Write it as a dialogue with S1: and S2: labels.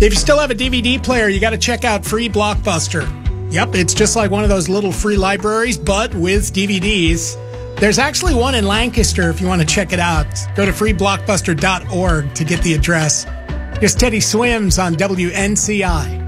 S1: If you still have a DVD player, you got to check out Free Blockbuster. Yep, it's just like one of those little free libraries, but with DVDs. There's actually one in Lancaster if you want to check it out. Go to freeblockbuster.org to get the address. Here's Teddy Swims on WNCI.